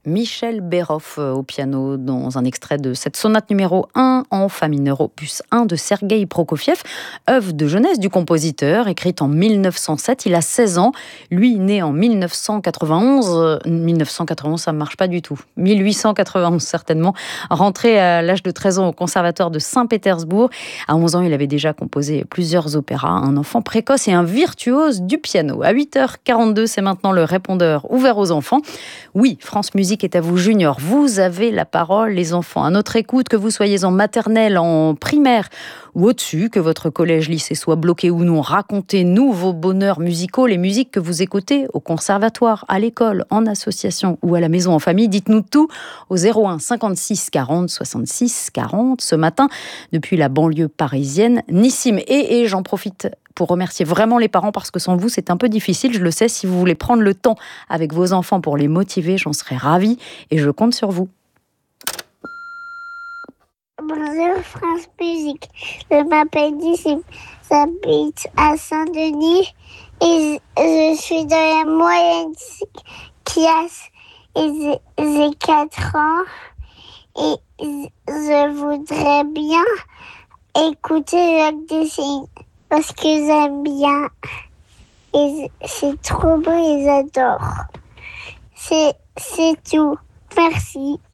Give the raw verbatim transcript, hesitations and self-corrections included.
Michel Berhoff au piano dans un extrait de cette sonate numéro un en fa mineur opus un de Sergueï Prokofiev, œuvre de jeunesse du compositeur, écrite en mille neuf cent sept. Il a seize ans, lui né en mille neuf cent quatre-vingt-onze. mille neuf cent quatre-vingt-onze, ça ne marche pas du tout. mille huit cent quatre-vingt-onze certainement, rentré à l'âge de treize ans au conservatoire de Saint-Pétersbourg. À onze ans, il avait déjà composé plusieurs opéras, un enfant précoce et un virtuose du piano. À huit heures quarante-deux, c'est maintenant le répondeur ouvert aux enfants. Oui, France Musique est à vous, Junior. Vous avez la parole, les enfants. À notre écoute, que vous soyez en maternelle, en primaire ou au-dessus, que votre collège-lycée soit bloqué ou non, racontez-nous vos bonheurs musicaux, les musiques que vous écoutez au conservatoire, à l'école, en association ou à la maison en famille. Dites-nous tout au zéro un cinquante-six quarante soixante-six quarante. Ce matin, depuis la banlieue parisienne, Nissim. Et, et j'en profite pour remercier vraiment les parents, parce que sans vous, c'est un peu difficile, je le sais. Si vous voulez prendre le temps avec vos enfants pour les motiver, j'en serais ravie et je compte sur vous. Bonjour France Musique, je m'appelle Nissim, j'habite à Saint-Denis et je suis dans la moyenne classe et j'ai quatre ans et je voudrais bien écouter Lac des Cygnes parce que j'aime bien et c'est trop beau et j'adore. C'est, c'est tout. Merci.